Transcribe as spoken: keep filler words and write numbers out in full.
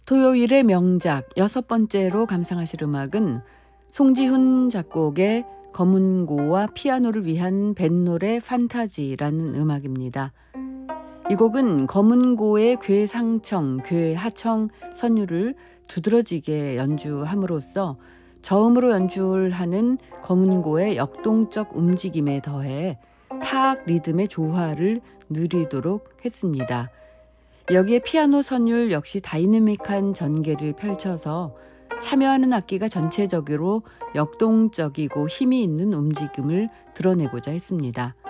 토요일의 명작 여섯 번째로 감상하실 음악은 송지훈 작곡의 검은고와 피아노를 위한 뱃노래 판타지라는 음악입니다. 이 곡은 검은고의 괴상청, 괴하청 선율을 두드러지게 연주함으로써 저음으로 연주하는 검은고의 역동적 움직임에 더해 타악 리듬의 조화를 누리도록 했습니다. 여기에 피아노 선율 역시 다이내믹한 전개를 펼쳐서 참여하는 악기가 전체적으로 역동적이고 힘이 있는 움직임을 드러내고자 했습니다.